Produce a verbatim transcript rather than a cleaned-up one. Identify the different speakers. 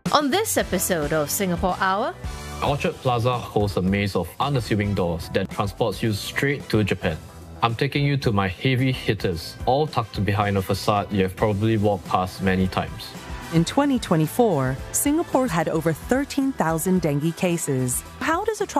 Speaker 1: On this episode of Singapore Hour,
Speaker 2: Orchard Plaza holds a maze of unassuming doors that transports you straight to Japan. I'm taking you to my heavy hitters, all tucked behind a facade you have probably walked past many times.
Speaker 3: In twenty twenty-four, Singapore had over thirteen thousand dengue cases. How does a